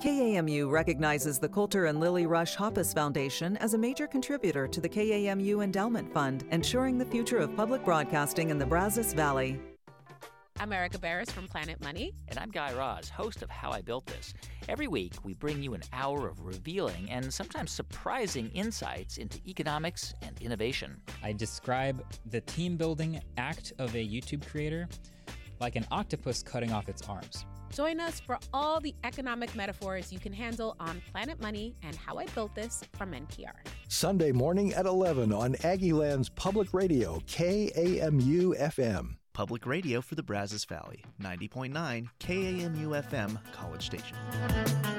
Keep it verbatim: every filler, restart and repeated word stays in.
K A M U recognizes the Coulter and Lily Rush Hoppus Foundation as a major contributor to the K A M U Endowment Fund, ensuring the future of public broadcasting in the Brazos Valley. I'm Erica Barris from Planet Money. And I'm Guy Raz, host of How I Built This. Every week, we bring you an hour of revealing and sometimes surprising insights into economics and innovation. I describe the team-building act of a YouTube creator like an octopus cutting off its arms. Join us for all the economic metaphors you can handle on Planet Money and How I Built This from N P R. Sunday morning at eleven on Aggieland's Public Radio, K A M U F M. Public radio for the Brazos Valley, ninety point nine K A M U F M, College Station.